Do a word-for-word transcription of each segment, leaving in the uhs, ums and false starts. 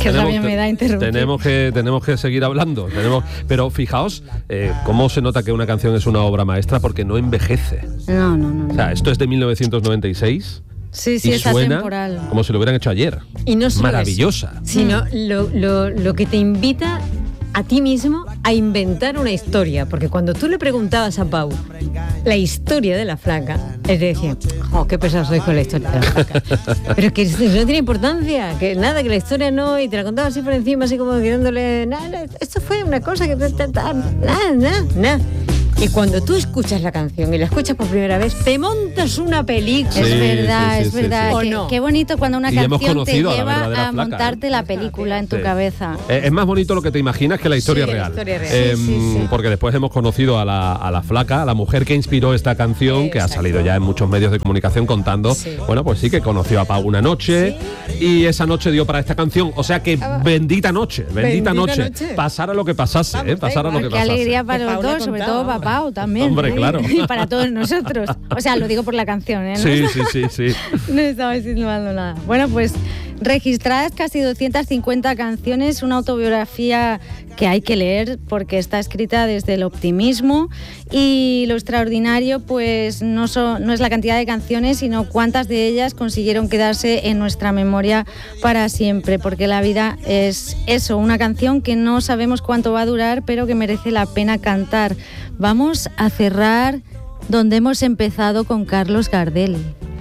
que es la enfermedad interrumpir. Tenemos que, tenemos que seguir hablando. Tenemos, pero fijaos eh, cómo se nota que una canción es una obra maestra porque no envejece. No, no, no. O sea, esto es de mil novecientos noventa y seis. Sí, sí, y es suena atemporal. Como si lo hubieran hecho ayer. Y no solo maravillosa. Eso, sino lo, lo, lo que te invita a ti mismo a inventar una historia, porque cuando tú le preguntabas a Pau la historia de la flaca, él te decía, oh, qué pesado soy con la historia de la flaca. Pero que no tiene importancia, que nada, que la historia no, y te la contaba así por encima, así como quedándole, nada, esto fue una cosa que nada, nada, nada. Y cuando tú escuchas la canción y la escuchas por primera vez, te montas una película. Sí, es verdad, sí, sí, es verdad. Sí, sí. Qué, ¿O no? Qué bonito cuando una y canción te lleva a, a flaca, montarte ¿eh? la película en tu sí. cabeza. Eh, es más bonito lo que te imaginas que la historia sí, real. La historia real. Eh, sí, sí, sí. Porque después hemos conocido a la, a la flaca, a la mujer que inspiró esta canción, Exacto. que ha salido ya en muchos medios de comunicación contando, Sí. bueno, pues sí, que conoció a Pau una noche sí. y esa noche dio para esta canción. O sea que Ah, bendita noche, bendita, bendita noche. noche. Pasara lo que pasase, Vamos, eh, pasara da lo que igual, Qué pasase. alegría para Que los Pau le dos, sobre contaba. todo para Pau también. Hombre, ¿eh? claro. Y para todos nosotros. O sea, lo digo por la canción, ¿eh? No, Sí, sí, sí, sí. no estaba insinuando nada. Bueno, pues registradas casi doscientas cincuenta canciones, una autobiografía que hay que leer porque está escrita desde el optimismo, y lo extraordinario pues no, so, no es la cantidad de canciones, sino cuántas de ellas consiguieron quedarse en nuestra memoria para siempre, porque la vida es eso, una canción que no sabemos cuánto va a durar, pero que merece la pena cantar. Vamos a cerrar donde hemos empezado, con Carlos Gardel.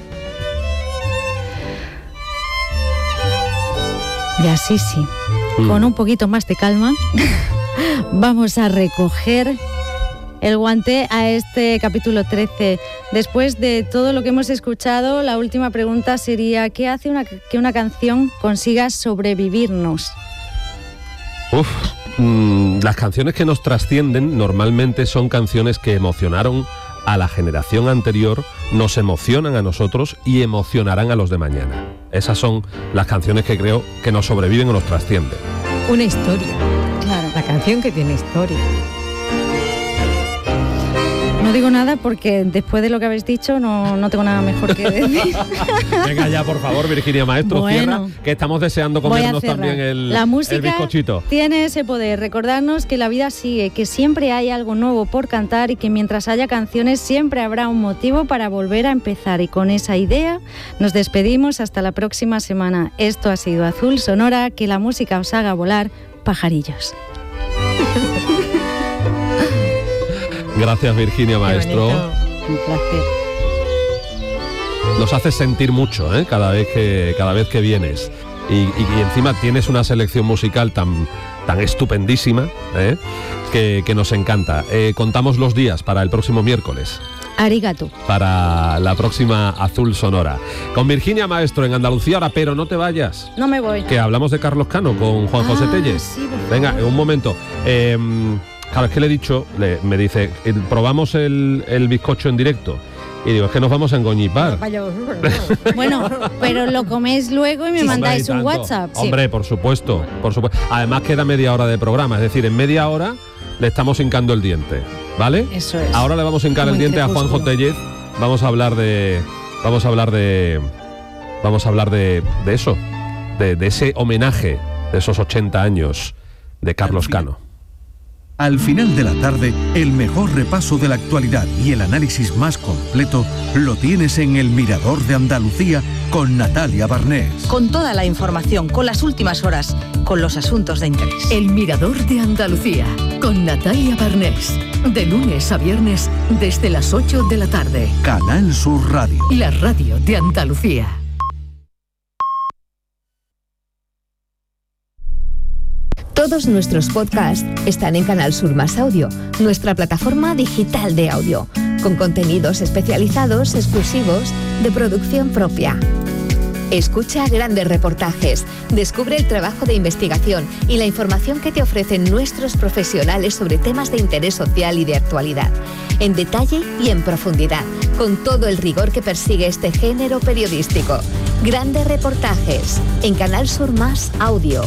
Y así sí, mm. con un poquito más de calma, vamos a recoger el guante a este capítulo trece. Después de todo lo que hemos escuchado, la última pregunta sería: ¿qué hace una, que una canción consiga sobrevivirnos? Uf, mmm, las canciones que nos trascienden normalmente son canciones que emocionaron a la generación anterior, nos emocionan a nosotros y emocionarán a los de mañana. Esas son las canciones que creo que nos sobreviven o nos trascienden. Una historia. Claro. La canción que tiene historia. No digo nada porque después de lo que habéis dicho no, no tengo nada mejor que decir. Venga ya, por favor, Virginia Maestro, bueno, cierra, que estamos deseando comernos también el, la música el bizcochito. Tiene ese poder, recordarnos que la vida sigue, que siempre hay algo nuevo por cantar y que mientras haya canciones siempre habrá un motivo para volver a empezar. Y con esa idea nos despedimos hasta la próxima semana. Esto ha sido Azul Sonora, que la música os haga volar pajarillos. Gracias, Virginia Maestro. Un placer. Nos haces sentir mucho, ¿eh? cada vez que cada vez que vienes. Y, y, y encima tienes una selección musical tan, tan estupendísima, ¿eh? que, que nos encanta. Eh, contamos los días para el próximo miércoles. Arigato. Para la próxima Azul Sonora. Con Virginia Maestro en Andalucía ahora, pero no te vayas. No me voy. Que hablamos de Carlos Cano con Juan José ah, Tellez. Sí, venga, un momento. Eh, claro, es que le he dicho, le, me dice, probamos el, el bizcocho en directo. Y digo, es que nos vamos a engoñipar. Bueno, pero lo coméis luego y me sí, mandáis hombre, y un WhatsApp. Hombre, sí. por supuesto, por supuesto. Además queda media hora de programa, es decir, en media hora le estamos hincando el diente, ¿vale? Eso es. Ahora le vamos a hincar el diente a Juanjo Tellez. Vamos a hablar de, vamos a hablar de, vamos a hablar de, de eso, de, de ese homenaje de esos ochenta años de Carlos Cano. Al final de la tarde, el mejor repaso de la actualidad y el análisis más completo lo tienes en El Mirador de Andalucía con Natalia Barnés. Con toda la información, con las últimas horas, con los asuntos de interés. El Mirador de Andalucía con Natalia Barnés. De lunes a viernes desde las ocho de la tarde. Canal Sur Radio. La radio de Andalucía. Todos nuestros podcasts están en Canal Sur Más Audio, nuestra plataforma digital de audio, con contenidos especializados, exclusivos, de producción propia. Escucha grandes reportajes, descubre el trabajo de investigación y la información que te ofrecen nuestros profesionales sobre temas de interés social y de actualidad, en detalle y en profundidad, con todo el rigor que persigue este género periodístico. Grandes reportajes en Canal Sur Más Audio.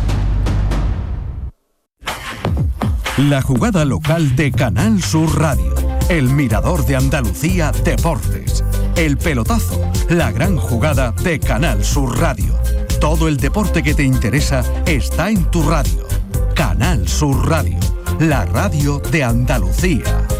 La jugada local de Canal Sur Radio. El Mirador de Andalucía Deportes. El pelotazo. La gran jugada de Canal Sur Radio. Todo el deporte que te interesa está en tu radio. Canal Sur Radio, la radio de Andalucía.